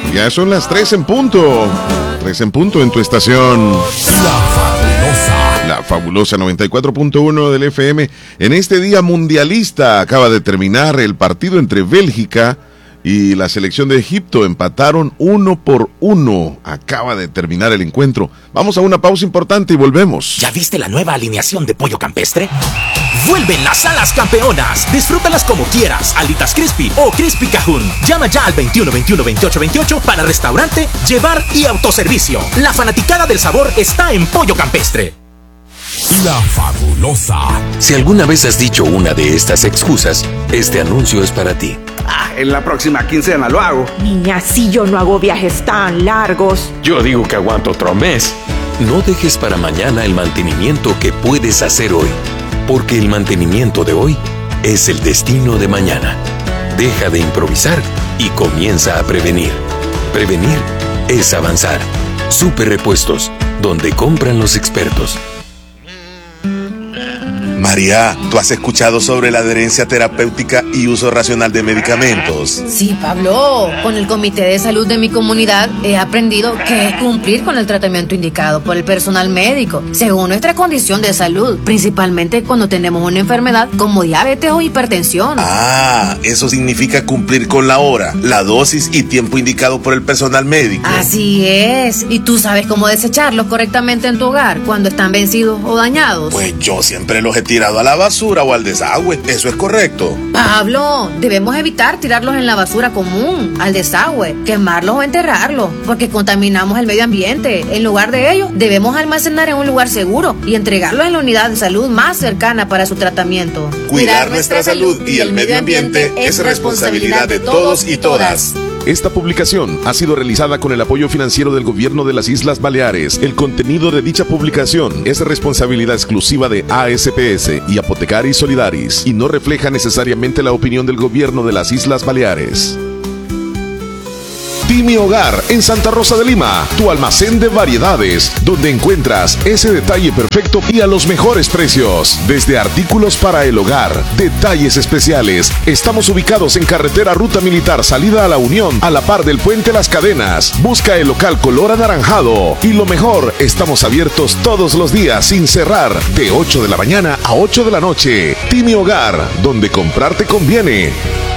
Ya son las 3 en punto. 3 en punto en tu estación. La fabulosa 94.1 del FM. En este día mundialista acaba de terminar el partido entre Bélgica y la selección de Egipto. Empataron 1-1. Acaba de terminar el encuentro. Vamos a una pausa importante y volvemos. ¿Ya viste la nueva alineación de pollo campestre? ¡Vuelven las alas campeonas! Disfrútalas como quieras, alitas crispy o crispy cajún. Llama ya al 21 21 28 28 para restaurante, llevar y autoservicio. La fanaticada del sabor está en Pollo Campestre. La fabulosa. Si alguna vez has dicho una de estas excusas, este anuncio es para ti. En la próxima quincena lo hago. Niña, si yo no hago viajes tan largos. Yo digo que aguanto otro mes. No dejes para mañana el mantenimiento que puedes hacer hoy, porque el mantenimiento de hoy es el destino de mañana. Deja de improvisar y comienza a prevenir. Prevenir es avanzar. Super Repuestos, donde compran los expertos. María, ¿tú has escuchado sobre la adherencia terapéutica y uso racional de medicamentos? Sí, Pablo. Con el Comité de Salud de mi comunidad he aprendido que cumplir con el tratamiento indicado por el personal médico, según nuestra condición de salud, principalmente cuando tenemos una enfermedad como diabetes o hipertensión. Ah, eso significa cumplir con la hora, la dosis y tiempo indicado por el personal médico. Así es. ¿Y tú sabes cómo desecharlos correctamente en tu hogar cuando están vencidos o dañados? Pues yo siempre los he tirado a la basura o al desagüe. ¿Eso es correcto? Pablo, debemos evitar tirarlos en la basura común, al desagüe, quemarlos o enterrarlos, porque contaminamos el medio ambiente. En lugar de ello, debemos almacenar en un lugar seguro y entregarlos en la unidad de salud más cercana para su tratamiento. Cuidar nuestra salud y el medio ambiente es responsabilidad de todos y todas. Esta publicación ha sido realizada con el apoyo financiero del Gobierno de las Islas Baleares. El contenido de dicha publicación es responsabilidad exclusiva de ASPS y Apotecaris Solidaris y no refleja necesariamente la opinión del Gobierno de las Islas Baleares. Timi Hogar en Santa Rosa de Lima, tu almacén de variedades, donde encuentras ese detalle perfecto y a los mejores precios. Desde artículos para el hogar, detalles especiales. Estamos ubicados en carretera Ruta Militar, salida a La Unión, a la par del Puente Las Cadenas. Busca el local color anaranjado. Y lo mejor, estamos abiertos todos los días sin cerrar, de 8 de la mañana a 8 de la noche. Timi Hogar, donde comprar te conviene.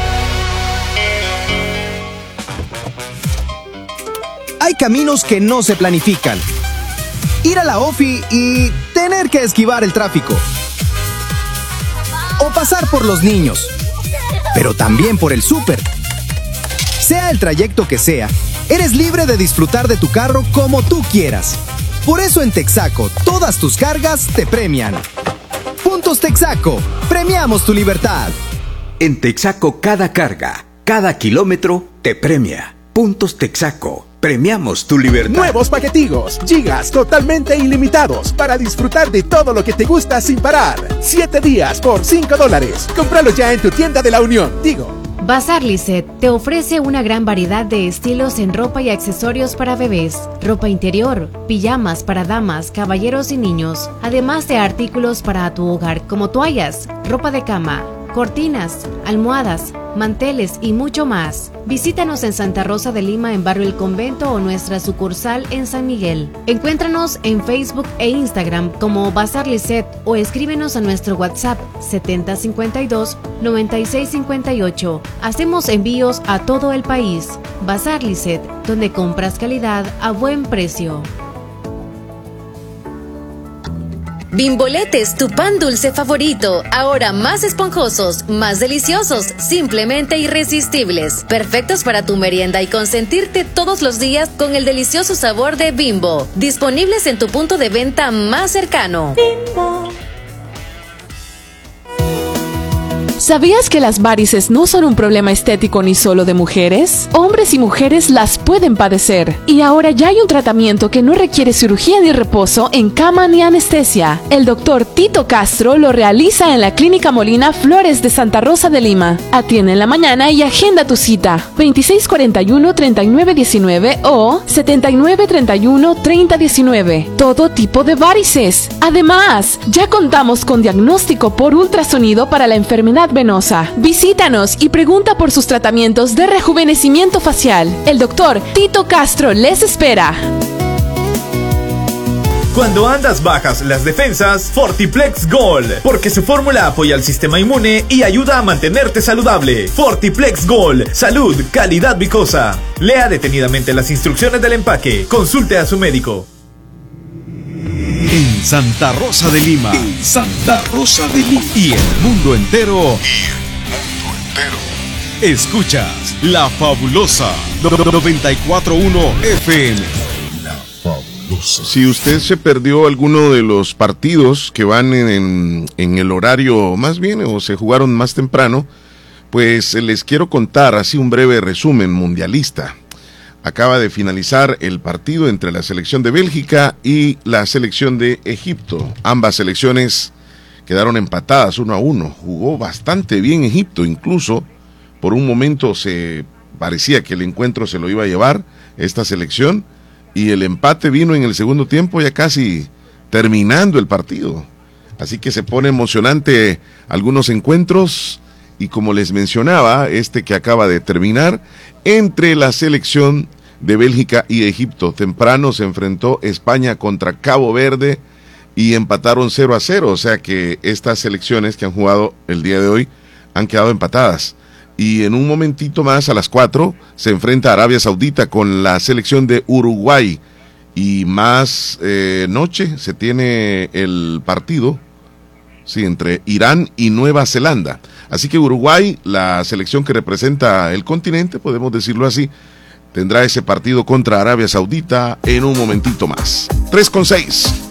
Hay caminos que no se planifican. Ir a la OFI y tener que esquivar el tráfico. O pasar por los niños. Pero también por el súper. Sea el trayecto que sea, eres libre de disfrutar de tu carro como tú quieras. Por eso en Texaco, todas tus cargas te premian. Puntos Texaco. Premiamos tu libertad. En Texaco, cada carga, cada kilómetro te premia. Puntos Texaco. Premiamos tu libertad. Nuevos paquetigos, gigas totalmente ilimitados para disfrutar de todo lo que te gusta sin parar. 7 días por $5. Cómpralo ya en tu tienda de La Unión. Bazar Lisset te ofrece una gran variedad de estilos en ropa y accesorios para bebés, ropa interior, pijamas para damas, caballeros y niños, además de artículos para tu hogar como toallas, ropa de cama, cortinas, almohadas, manteles y mucho más. Visítanos en Santa Rosa de Lima en Barrio El Convento o nuestra sucursal en San Miguel. Encuéntranos en Facebook e Instagram como Bazar Lisset o escríbenos a nuestro WhatsApp 7052-9658. Hacemos envíos a todo el país. Bazar Lisset, donde compras calidad a buen precio. Bimboletes, tu pan dulce favorito, ahora más esponjosos, más deliciosos, simplemente irresistibles, perfectos para tu merienda y consentirte todos los días con el delicioso sabor de Bimbo, disponibles en tu punto de venta más cercano. Bimbo. ¿Sabías que las varices no son un problema estético ni solo de mujeres? Hombres y mujeres las pueden padecer. Y ahora ya hay un tratamiento que no requiere cirugía ni reposo en cama ni anestesia. El doctor Tito Castro lo realiza en la Clínica Molina Flores de Santa Rosa de Lima. Atiende en la mañana y agenda tu cita. 2641-3919 o 7931-3019. Todo tipo de varices. Además, ya contamos con diagnóstico por ultrasonido para la enfermedad venosa. Visítanos y pregunta por sus tratamientos de rejuvenecimiento facial. El doctor Tito Castro les espera. Cuando andas bajas las defensas, Fortiplex Gold, porque su fórmula apoya al sistema inmune y ayuda a mantenerte saludable. Fortiplex Gold, salud, calidad vicosa. Lea detenidamente las instrucciones del empaque. Consulte a su médico. En Santa Rosa de Lima. En Santa Rosa de Lima. Y el mundo entero. Escuchas La Fabulosa 94.1 FM. La Fabulosa. Si usted se perdió alguno de los partidos que van en el horario más bien o se jugaron más temprano, pues les quiero contar así un breve resumen mundialista. Acaba de finalizar el partido entre la selección de Bélgica y la selección de Egipto. Ambas selecciones quedaron empatadas 1-1. Jugó bastante bien Egipto, incluso por un momento se parecía que el encuentro se lo iba a llevar esta selección, y el empate vino en el segundo tiempo, ya casi terminando el partido. Así que se pone emocionante algunos encuentros, y como les mencionaba, este que acaba de terminar, entre la selección de Bélgica y Egipto. Temprano se enfrentó España contra Cabo Verde y empataron 0-0, o sea que estas selecciones que han jugado el día de hoy han quedado empatadas. Y en un momentito más, a las 4, se enfrenta Arabia Saudita con la selección de Uruguay. Y más noche se tiene el partido, sí, entre Irán y Nueva Zelanda. Así que Uruguay, la selección que representa el continente, podemos decirlo así, tendrá ese partido contra Arabia Saudita en un momentito más. 3:06.